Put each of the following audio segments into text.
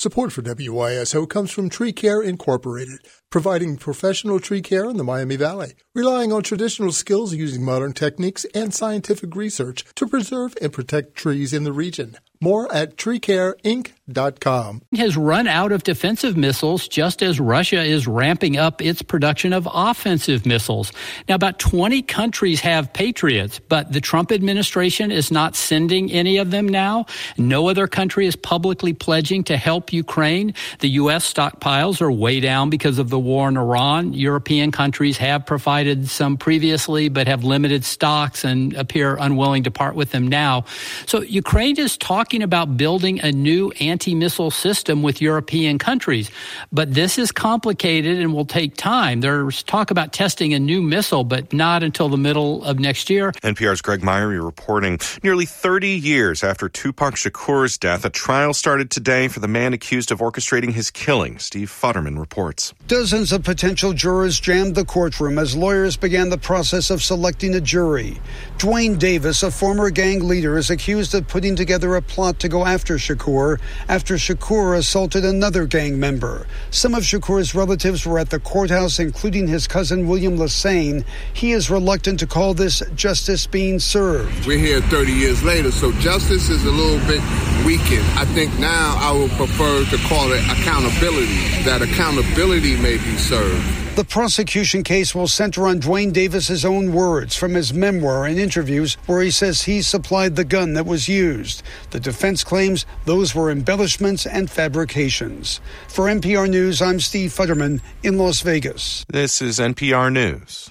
Support for WYSO comes from Tree Care Incorporated, providing professional tree care in the Miami Valley, relying on traditional skills using modern techniques and scientific research to preserve and protect trees in the region. More at treecareinc.com. Has run out of defensive missiles just as Russia is ramping up its production of offensive missiles. Now, about 20 countries have Patriots, but the Trump administration is not sending any of them now. No other country is publicly pledging to help Ukraine. The U.S. stockpiles are way down because of the war in Iran. European countries have provided some previously, but have limited stocks and appear unwilling to part with them now. So Ukraine is talking about building a new anti-missile system with European countries. But this is complicated and will take time. There's talk about testing a new missile, but not until the middle of next year. NPR's Greg Myrie reporting. Nearly 30 years after Tupac Shakur's death, a trial started today for the man accused of orchestrating his killing. Steve Futterman reports. Dozens of potential jurors jammed the courtroom as lawyers began the process of selecting a jury. Dwayne Davis, a former gang leader, is accused of putting together a plot to go after Shakur after Shakur assaulted another gang member. Some of Shakur's relatives were at the courthouse, including his cousin William Lassane. He is reluctant to call this justice being served. We're here 30 years later, so justice is a little bit weakened. I think now I would prefer to call it accountability, that accountability may be served. The prosecution case will center on Dwayne Davis's own words from his memoir and interviews where he says he supplied the gun that was used. The defense claims those were embellishments and fabrications. For NPR News, I'm Steve Futterman in Las Vegas. This is NPR News.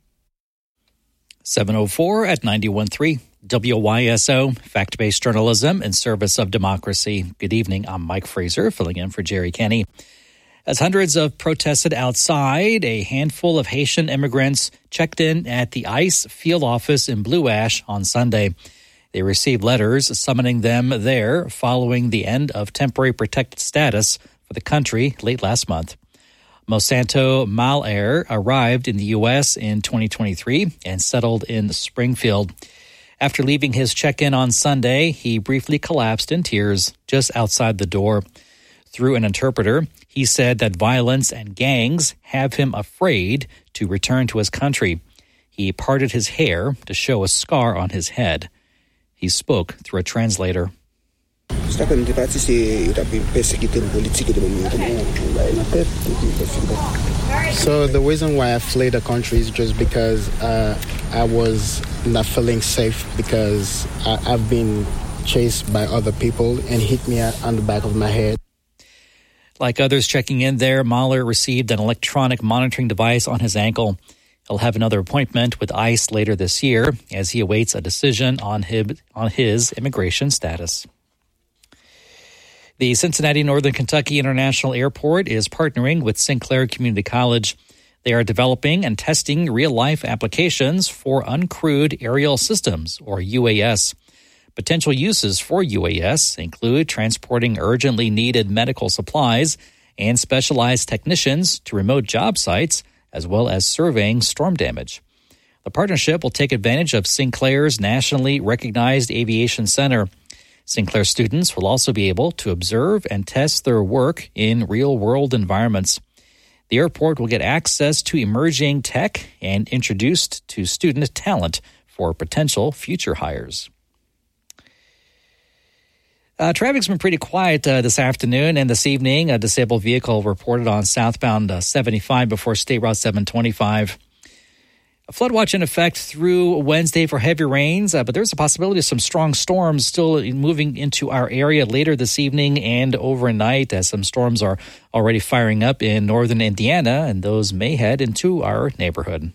7:04 at 91.3 WYSO, fact-based journalism in service of democracy. Good evening. I'm Mike Fraser, filling in for Jerry Kenny. As hundreds of protested outside, a handful of Haitian immigrants checked in at the ICE field office in Blue Ash on Sunday. They received letters summoning them there following the end of temporary protected status for the country late last month. Monsanto Malair arrived in the U.S. in 2023 and settled in Springfield. After leaving his check-in on Sunday, he briefly collapsed in tears just outside the door. Through an interpreter, he said that violence and gangs have him afraid to return to his country. He parted his hair to show a scar on his head. He spoke through a translator. So the reason why I fled the country is just because I was not feeling safe because I've been chased by other people and hit me on the back of my head. Like others checking in there, Mahler received an electronic monitoring device on his ankle. He'll have another appointment with ICE later this year as he awaits a decision on his immigration status. The Cincinnati Northern Kentucky International Airport is partnering with Sinclair Community College. They are developing and testing real-life applications for uncrewed aerial systems, or UAS. Potential uses for UAS include transporting urgently needed medical supplies and specialized technicians to remote job sites, as well as surveying storm damage. The partnership will take advantage of Sinclair's nationally recognized aviation center. Sinclair students will also be able to observe and test their work in real-world environments. The airport will get access to emerging tech and introduced to student talent for potential future hires. Traffic's been pretty quiet this afternoon and this evening. A disabled vehicle reported on southbound 75 before State Route 725. A flood watch in effect through Wednesday for heavy rains, but there's a possibility of some strong storms still moving into our area later this evening and overnight, as some storms are already firing up in northern Indiana, and those may head into our neighborhood.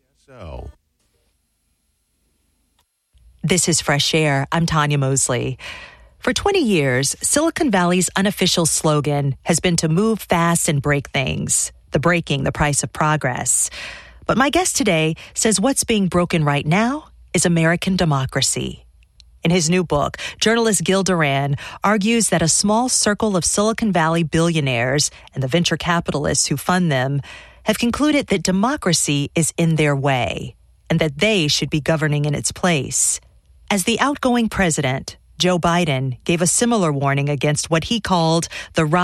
This is Fresh Air. I'm Tanya Mosley. For 20 years, Silicon Valley's unofficial slogan has been to move fast and break things, breaking the price of progress. But my guest today says what's being broken right now is American democracy. In his new book, journalist Gil Duran argues that a small circle of Silicon Valley billionaires and the venture capitalists who fund them have concluded that democracy is in their way and that they should be governing in its place. As the outgoing president, Joe Biden gave a similar warning against what he called the